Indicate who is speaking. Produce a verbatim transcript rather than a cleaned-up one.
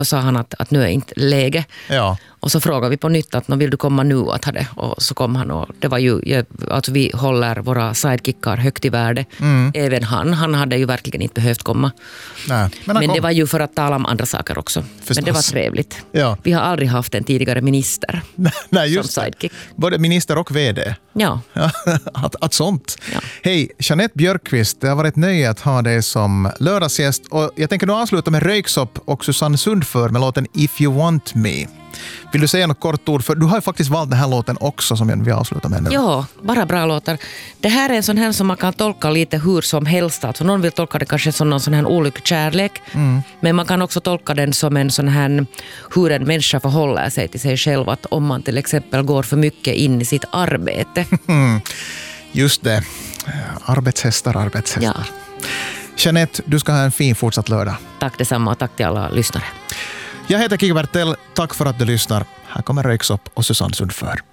Speaker 1: Och sa han att, att nu är inte läge.
Speaker 2: Ja.
Speaker 1: Och så frågade vi på nytt att vill du komma nu att ha det. Och så kom han och det var ju, alltså vi håller våra sidekickar högt i värde. Mm. Även han, han hade ju verkligen inte behövt komma.
Speaker 2: Nej, men
Speaker 1: men
Speaker 2: kom.
Speaker 1: det var ju för att tala om andra saker också.
Speaker 2: Förstås.
Speaker 1: Men det var trevligt.
Speaker 2: Ja.
Speaker 1: Vi har aldrig haft en tidigare minister
Speaker 2: Nej, just
Speaker 1: som sidekick.
Speaker 2: Både minister och vd.
Speaker 1: Ja.
Speaker 2: att, att sånt.
Speaker 1: Ja.
Speaker 2: Hej, Jeanette Björkqvist, det har varit nöje att ha dig som lördagsgäst. Och jag tänker nu avsluta med Röyksopp och Susanne Sundför med låten If You Want Me. Vill du säga något kort ord? För du har ju faktiskt valt den här låten också som vi avslutar med nu.
Speaker 1: Ja, bara bra låtar. Det här är en sån här som man kan tolka lite hur som helst. Alltså någon vill tolka det kanske som någon sån här olycklig kärlek. Mm. Men man kan också tolka den som en sån här hur en människa förhåller sig till sig själv. Att om man till exempel går för mycket in i sitt arbete.
Speaker 2: Just det. Arbetshästar, arbetshästar.
Speaker 1: Ja.
Speaker 2: Jeanette, du ska ha en fin fortsatt lördag.
Speaker 1: Tack detsamma och tack till alla lyssnare.
Speaker 2: Jag heter Kiki Bertell. Tack för att du lyssnar. Här kommer Röyksopp och Susanne Sundför.